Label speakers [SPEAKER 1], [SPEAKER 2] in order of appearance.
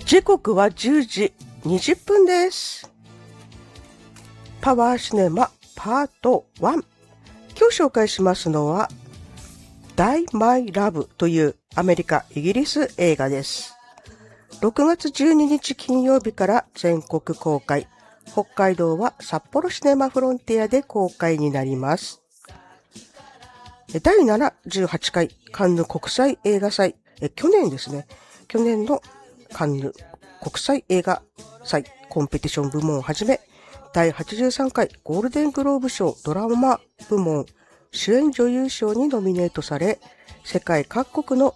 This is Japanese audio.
[SPEAKER 1] 時刻は10時20分です。パワーシネマパート1。今日紹介しますのは Die My Love というアメリカ・イギリス映画です。6月12日金曜日から全国公開。北海道は札幌シネマフロンティアで公開になります。第78回カンヌ国際映画祭。去年ですね。去年のカンヌ国際映画祭コンペティション部門をはじめ、第83回ゴールデングローブ賞ドラマ部門主演女優賞にノミネートされ、世界各国の